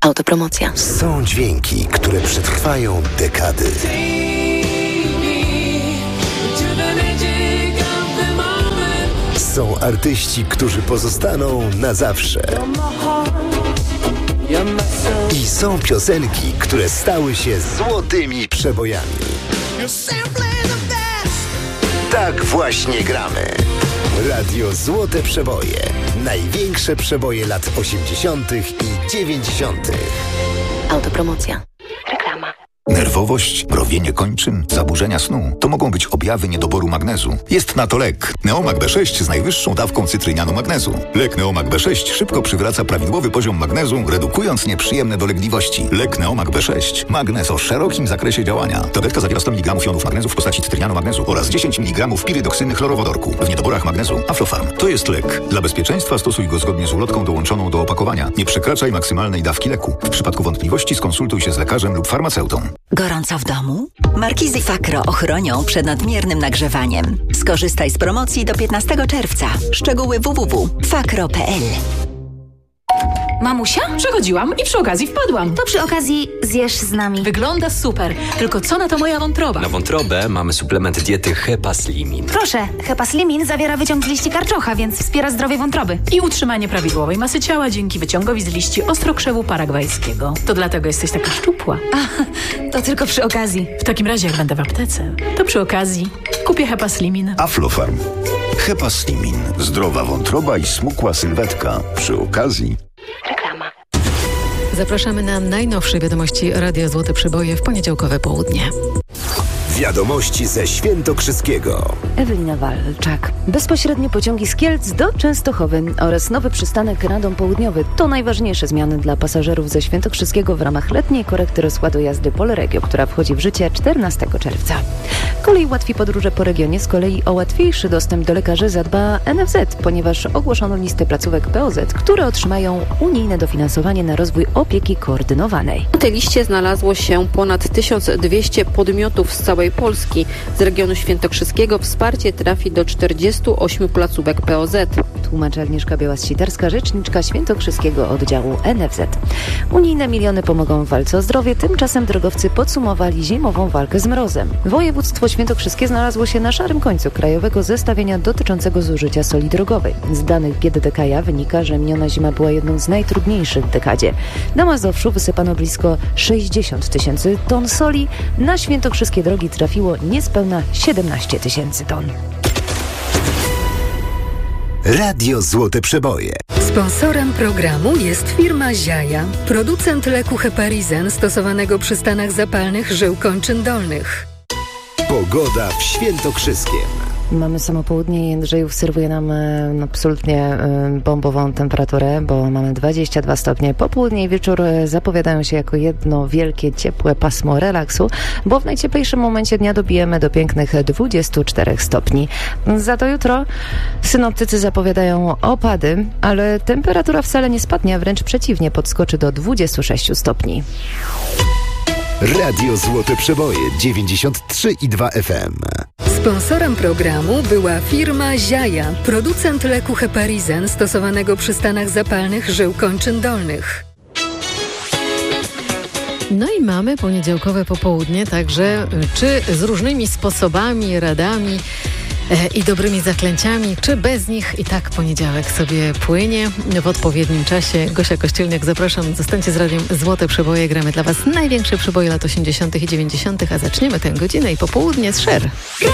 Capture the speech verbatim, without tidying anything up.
Autopromocja. Są dźwięki, które przetrwają dekady. Są artyści, którzy pozostaną na zawsze. I są piosenki, które stały się złotymi przebojami. Tak właśnie gramy. Radio Złote Przeboje. Największe przeboje lat osiemdziesiątych i dziewięćdziesiątych. Autopromocja. Reklama. Nerwowość, mrowienie kończyn, zaburzenia snu to mogą być objawy niedoboru magnezu. Jest na to lek. Neomag B sześć z najwyższą dawką cytrynianu magnezu. Lek Neomag B sześć szybko przywraca prawidłowy poziom magnezu, redukując nieprzyjemne dolegliwości. Lek Neomag B sześć. Magnez o szerokim zakresie działania. Tabletka zawiera sto miligramów jonów magnezu w postaci cytrynianu magnezu oraz dziesięć miligramów pirydoksyny chlorowodorku. W niedoborach magnezu Aflofarm. To jest lek. Dla bezpieczeństwa stosuj go zgodnie z ulotką dołączoną do opakowania. Nie przekraczaj maksymalnej dawki leku. W przypadku wątpliwości skonsultuj się z lekarzem lub farmaceutą. Gorąco w domu? Markizy Fakro ochronią przed nadmiernym nagrzewaniem. Skorzystaj z promocji do piętnastego czerwca. Szczegóły w w w kropka fakro kropka p l. Mamusia? Przechodziłam i przy okazji wpadłam. To przy okazji zjesz z nami. Wygląda super. Tylko co na to moja wątroba? Na wątrobę mamy suplement diety Hepaslimin. Proszę, Hepaslimin zawiera wyciąg z liści karczocha, więc wspiera zdrowie wątroby. I utrzymanie prawidłowej masy ciała dzięki wyciągowi z liści ostrokrzewu paragwajskiego. To dlatego jesteś taka szczupła. A, to tylko przy okazji. W takim razie, jak będę w aptece, to przy okazji kupię Hepaslimin. Aflofarm. Hepaslimin. Zdrowa wątroba i smukła sylwetka. Przy okazji. Reklama. Zapraszamy na najnowsze wiadomości Radia Złote Przeboje w poniedziałkowe południe. Wiadomości ze Świętokrzyskiego. Ewelina Walczak. Bezpośrednie pociągi z Kielc do Częstochowy oraz nowy przystanek Radom Południowy to najważniejsze zmiany dla pasażerów ze Świętokrzyskiego w ramach letniej korekty rozkładu jazdy Polregio, która wchodzi w życie czternastego czerwca. Kolej ułatwi podróże po regionie, z kolei o łatwiejszy dostęp do lekarzy zadba N F Z, ponieważ ogłoszono listę placówek P O Z, które otrzymają unijne dofinansowanie na rozwój opieki koordynowanej. Na tej liście znalazło się ponad tysiąc dwieście podmiotów z całej Polski. Z regionu świętokrzyskiego wsparcie trafi do czterdziestu ośmiu placówek P O Z. Tłumaczy Agnieszka Białas-Sitarska, rzeczniczka Świętokrzyskiego oddziału N F Z. Unijne miliony pomogą w walce o zdrowie, tymczasem drogowcy podsumowali zimową walkę z mrozem. Województwo świętokrzyskie znalazło się na szarym końcu krajowego zestawienia dotyczącego zużycia soli drogowej. Z danych G D D K ja wynika, że miniona zima była jedną z najtrudniejszych w dekadzie. Na Mazowszu wysypano blisko sześćdziesiąt tysięcy ton soli, na świętokrzyskie drogi trafiło niespełna siedemnaście tysięcy ton. Radio Złote Przeboje. Sponsorem programu jest firma Ziaja, producent leku Heparizen stosowanego przy stanach zapalnych żył kończyn dolnych. Pogoda w Świętokrzyskiem. Mamy samo południe i Jędrzejów serwuje nam e, absolutnie e, bombową temperaturę, bo mamy dwadzieścia dwa stopnie. Popołudnie i wieczór e, zapowiadają się jako jedno wielkie, ciepłe pasmo relaksu, bo w najcieplejszym momencie dnia dobijemy do pięknych dwudziestu czterech stopni. Za to jutro synoptycy zapowiadają opady, ale temperatura wcale nie spadnie, a wręcz przeciwnie, podskoczy do dwudziestu sześciu stopni. Radio Złote Przeboje dziewięćdziesiąt trzy i dwa F M. Sponsorem programu była firma Ziaja, producent leku Heparizen stosowanego przy stanach zapalnych żył kończyn dolnych. No i mamy poniedziałkowe popołudnie, także czy z różnymi sposobami, radami e, i dobrymi zaklęciami, czy bez nich i tak poniedziałek sobie płynie w odpowiednim czasie. Gosia Kościelniak, zapraszam, zostańcie z Radiem Złote Przeboje. Gramy dla Was największe przeboje lat osiemdziesiątych i dziewięćdziesiątych, a zaczniemy tę godzinę i popołudnie z Cher.